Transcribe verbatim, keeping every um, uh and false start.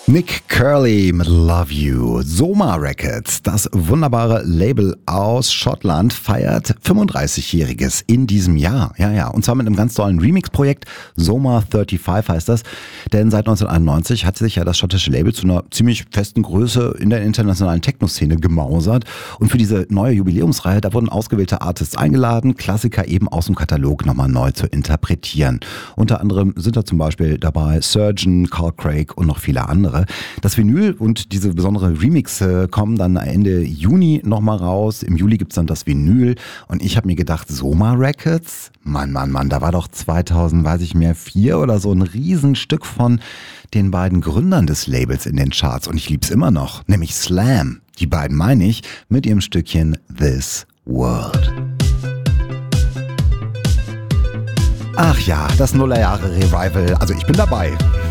Nick Curly mit Love You. Soma Records, das wunderbare Label aus Schottland, feiert fünfunddreißigjähriges in diesem Jahr. Ja, ja. Und zwar mit einem ganz tollen Remix-Projekt. Soma fünfunddreißig heißt das. Denn seit neunzehnhunderteinundneunzig hat sich ja das schottische Label zu einer ziemlich festen Größe in der internationalen Techno-Szene gemausert. Und für diese neue Jubiläumsreihe, da wurden ausgewählte Artists eingeladen, Klassiker eben aus dem Katalog nochmal neu zu interpretieren. Unter anderem sind da zum Beispiel dabei Surgeon, Carl Craig und noch viele andere. Das Vinyl und diese besondere Remixe kommen dann Ende Juni nochmal raus. Im Juli gibt's dann das Vinyl. Und ich habe mir gedacht, Soma Records? Mann, Mann, Mann, da war doch zweitausend, weiß ich mehr, vier oder so ein Riesenstück von den beiden Gründern des Labels in den Charts. Und ich lieb's immer noch, nämlich Slam. Die beiden meine ich mit ihrem Stückchen This World. Ach ja, das Nullerjahre-Revival. Also ich bin dabei.